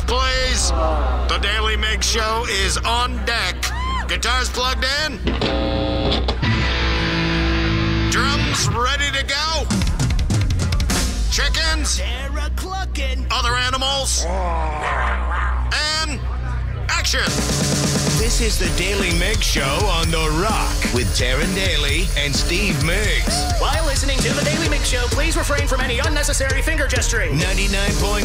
please. The Daily Mix Show is on deck. Guitars plugged in. Drums ready to go. Chickens. They're clucking. Other animals. And action. This is the Daily Mix Show on The Rock with Taryn Daly and Steve Miggs. While listening to the Daily Mix Show, please refrain from any unnecessary finger gesturing. 99.9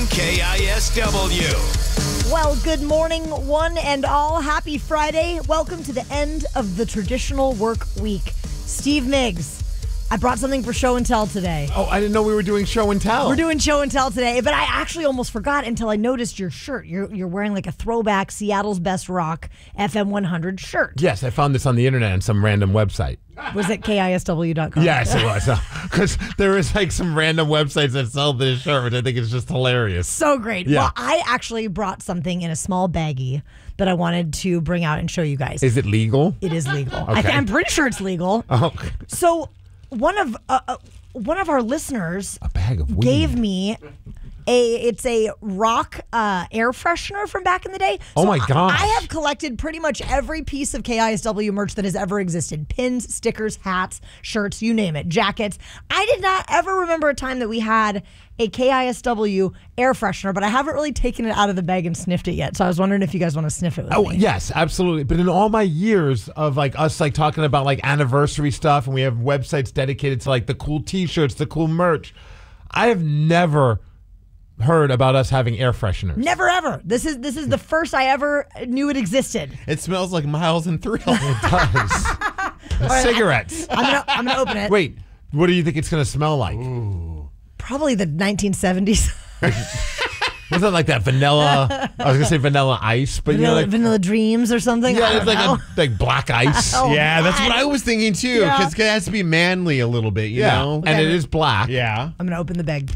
KISW. Well, good morning, one and all. Happy Friday. Welcome to the end of the traditional work week. Steve Miggs, I brought something for show and tell today. Oh, I didn't know we were doing show and tell. We're doing show and tell today, but I actually almost forgot until I noticed your shirt. You're wearing like a throwback Seattle's Best Rock FM 100 shirt. Yes, I found this on the internet on some random website. Was it KISW.com? Yes, it was. Because there is like some random websites that sell this shirt, which I think is just hilarious. So great. Yeah. Well, I actually brought something in a small baggie that I wanted to bring out and show you guys. Is it legal? It is legal. Okay. I'm pretty sure it's legal. Oh, So one of our listeners a bag of weed. gave me it's a rock air freshener from back in the day. Oh my gosh. I have collected pretty much every piece of KISW merch that has ever existed. Pins, stickers, hats, shirts, you name it, jackets. I did not ever remember a time that we had a KISW air freshener, but I haven't really taken it out of the bag and sniffed it yet. So I was wondering if you guys want to sniff it with me. Yes, absolutely. But in all my years of like us like talking about like anniversary stuff, and we have websites dedicated to like the cool t-shirts, the cool merch, I have never heard about us having air fresheners. Never ever. This is the first I ever knew it existed. It smells like Miles and Thrill. It does. Cigarettes. I'm gonna open it. Wait, what do you think it's going to smell like? Probably the 1970s. Was it like that vanilla? I was going to say vanilla ice, but vanilla, vanilla Dreams or something. I yeah, don't it's like know. like black ice. Oh, Yeah, that's God. what I was thinking too, Yeah. because it has to be manly a little bit, you know? and it is black. Yeah. I'm gonna open the bag.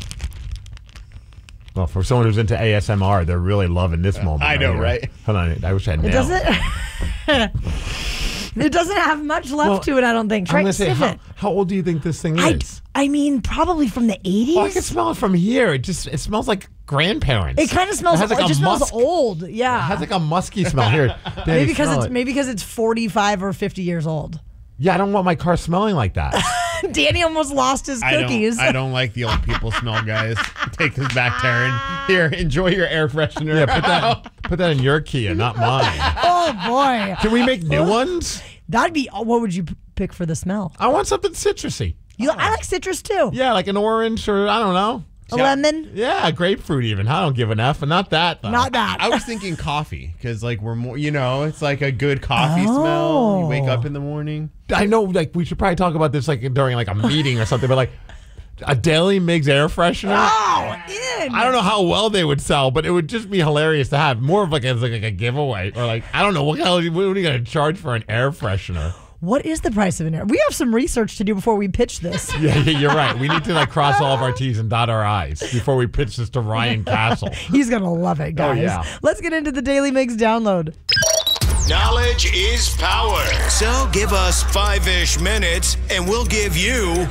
Well, for someone who's into ASMR, they're really loving this moment. I know, here. right? Hold on, I wish I had It nailed doesn't. It doesn't have much left to it. I don't think. I'm Try gonna to say, sniff it. how old do you think this thing is? I mean, probably from the 80s. Oh, I can smell it from here. It smells like grandparents. It kind of smells. It has like it a just smells musk. old. It Yeah. has like a musky smell here. Danny, smell it. maybe because it's 45 or 50 years old. Yeah, I don't want my car smelling like that. Danny almost lost his cookies. I don't like the old people smell, guys. Take this back, Taryn. Here, enjoy your air freshener. Yeah, put that in your Kia, not mine. Oh boy, Can we make new ones? that'd be. What would you pick for the smell? I want something citrusy. I like citrus too. Yeah, like an orange or I don't know. A lemon. Yeah, grapefruit even. I don't give an F, and not that though. Not that. I was thinking coffee, because like we're more, it's like a good coffee smell. You wake up in the morning. I know, like we should probably talk about this like during like a meeting or something, but like a Daily Miggs air freshener. Oh, in. I don't know how well they would sell, but it would just be hilarious to have more of like as like a giveaway or like I don't know what are you going to charge for an air freshener? What is the price of an air? We have some research to do before we pitch this. Yeah, you're right. We need to like cross all of our T's and dot our I's before we pitch this to Ryan Castle. He's going to love it, guys. yeah. Let's get into the Daily Mix download. Knowledge is power. So give us 5-ish minutes and we'll give you,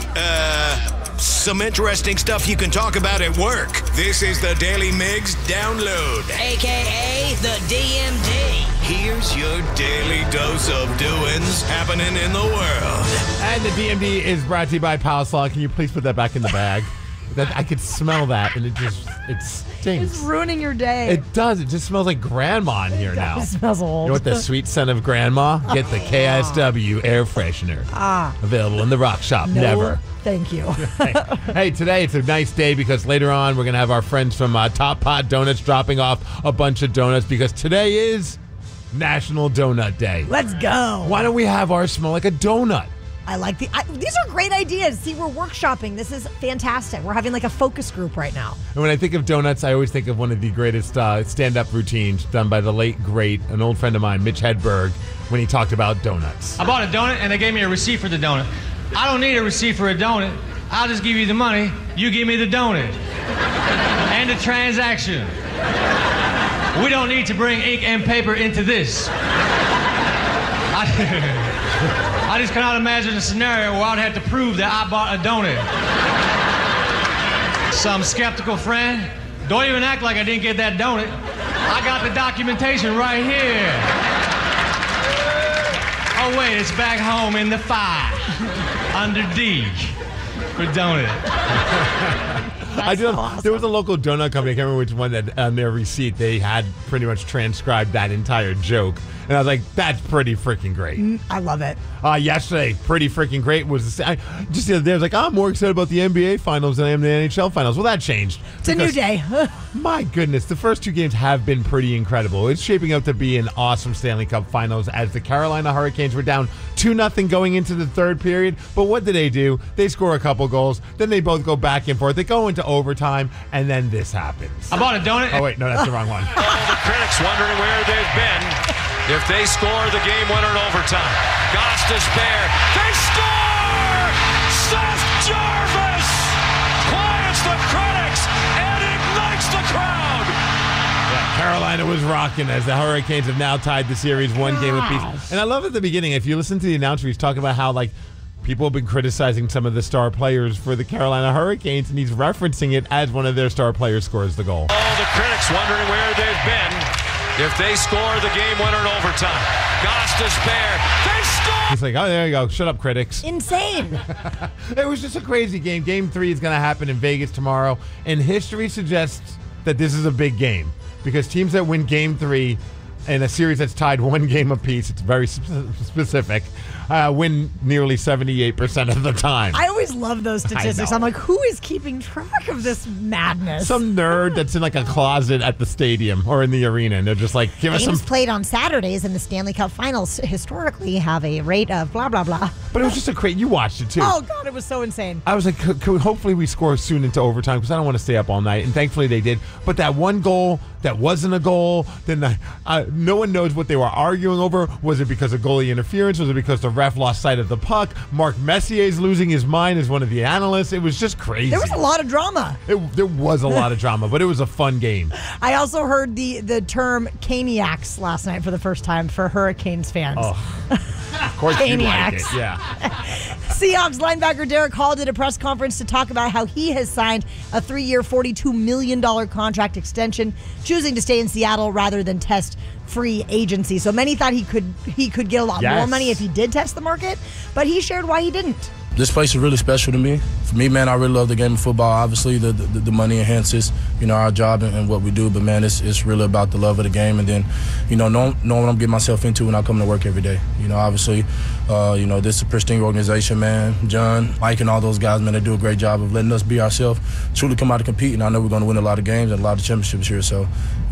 some interesting stuff you can talk about at work. This is the Daily Mix Download. AKA the DMD. Here's your daily dose of doings happening in the world. And the DMD is brought to you by Pal Salon. Can you please put that back in the bag? That I could smell that, and it stinks. It's ruining your day. It does. It just smells like grandma in here now. It smells old. You know what the sweet scent of grandma? Get the KISW air freshener. Available in the Rock Shop. No, Never. Thank you. Hey, today it's a nice day because later on we're going to have our friends from Top Pot Donuts dropping off a bunch of donuts because today is National Donut Day. Let's go. Why don't we have ours smell like a donut? I like these are great ideas. See, we're workshopping. This is fantastic. We're having like a focus group right now. And when I think of donuts, I always think of one of the greatest stand-up routines done by the late, great, an old friend of mine, Mitch Hedberg, when he talked about donuts. I bought a donut and they gave me a receipt for the donut. I don't need a receipt for a donut. I'll just give you the money. You give me the donut. And the transaction. We don't need to bring ink and paper into this. I just cannot imagine a scenario where I'd have to prove that I bought a donut. Some skeptical friend Don't even act like I didn't get that donut. I got the documentation right here. Oh, wait, it's back home in the file. Under D for donut. There was a local donut company, I can't remember which one, that on their receipt they had pretty much transcribed that entire joke. And I was like, that's pretty freaking great. I love it. Yesterday, pretty freaking great was just the other day. I was like, I'm more excited about the NBA finals than I am the NHL finals. Well, that changed. It's a new day. My goodness, the first two games have been pretty incredible. It's shaping up to be an awesome Stanley Cup Finals as the Carolina Hurricanes were down 2-0 going into the third period. But what do? They score a couple goals. Then they both go back and forth. They go into overtime, and then this happens. I bought a donut. Oh, wait, no, that's the wrong one. All the critics wondering where they've been if they score the game winner in overtime. Goss to spare. They score! Seth Jarvis quiets the critics and ignites the crowd. Carolina was rocking as the Hurricanes have now tied the series 1 game apiece. And I love at the beginning, if you listen to the announcer, he's talking about how, like, people have been criticizing some of the star players for the Carolina Hurricanes, and he's referencing it as one of their star players scores the goal. All the critics wondering where they've been if they score the game winner in overtime. Goss to spare. They score! He's like, oh, there you go. Shut up, critics. Insane. It was just a crazy game. Game 3 is going to happen in Vegas tomorrow, and history suggests that this is a big game because teams that win Game 3 in a series that's tied 1 game apiece, it's very specific, win nearly 78% of the time. I always love those statistics. know. I'm like, who is keeping track of this madness? Some nerd that's in like a closet at the stadium or in the arena, and they're just like, give us some. Games played on Saturdays in the Stanley Cup Finals historically have a rate of blah, blah, blah. But it was just a great, you watched it too. Oh, God, it was so insane. I was like, hopefully we score soon into overtime because I don't want to stay up all night. And thankfully they did. But that one goal that wasn't a goal, then no one knows what they were arguing over. Was it because of goalie interference? Was it because the ref lost sight of the puck? Mark Messier's losing his mind as one of the analysts. It was just crazy. There was a lot of drama. There was a lot of drama, but it was a fun game. I also heard the term Caniacs last night for the first time for Hurricanes fans. Oh, of course you like it. Yeah. Seahawks linebacker Derek Hall did a press conference to talk about how he has signed a 3-year, $42 million contract extension, choosing to stay in Seattle rather than test free agency. So many thought he could get a lot more money if he did test the market, but he shared why he didn't. This place is really special to me. For me, man, I really love the game of football. Obviously, the money enhances, our job and what we do. But, man, it's really about the love of the game. And then, knowing what I'm getting myself into when I come to work every day. Obviously, this is a pristine organization, man. John, Mike, and all those guys, man, they do a great job of letting us be ourselves, truly come out and compete. And I know we're going to win a lot of games and a lot of championships here. So,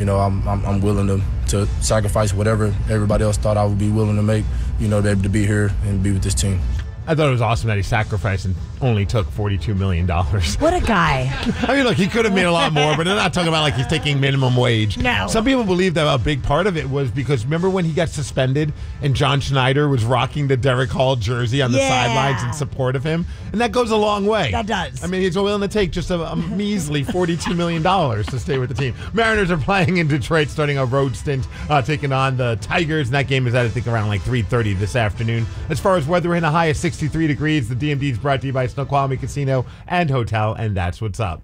I'm willing to sacrifice whatever everybody else thought I would be willing to make, to be able to be here and be with this team. I thought it was awesome that he sacrificed and only took $42 million. What a guy. I mean, look, he could have made a lot more, but they're not talking about like he's taking minimum wage. No. Some people believe that a big part of it was because remember when he got suspended and John Schneider was rocking the Derek Hall jersey on the sidelines in support of him? And that goes a long way. That does. I mean, he's willing to take just a measly $42 million to stay with the team. Mariners are playing in Detroit, starting a road stint, taking on the Tigers. And that game is at, I think, around like 3:30 this afternoon. As far as weather, we're in a high of 63 degrees. The DMD is brought to you by Snoqualmie Casino and Hotel, and that's what's up.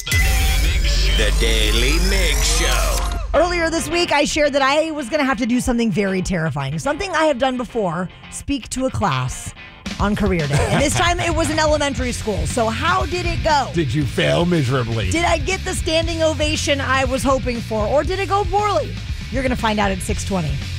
The Daily Mig Show. Earlier this week, I shared that I was going to have to do something very terrifying. Something I have done before, speak to a class on career day. And this time it was an elementary school. So how did it go? Did you fail miserably? Did I get the standing ovation I was hoping for? Or did it go poorly? You're going to find out at 6:20.